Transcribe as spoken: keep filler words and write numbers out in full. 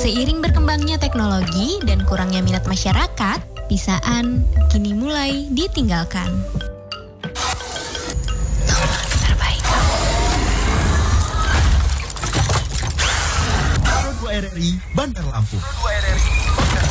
Seiring berkembangnya teknologi dan kurangnya minat masyarakat, pisaan kini mulai ditinggalkan. R R I Bandar Lampung.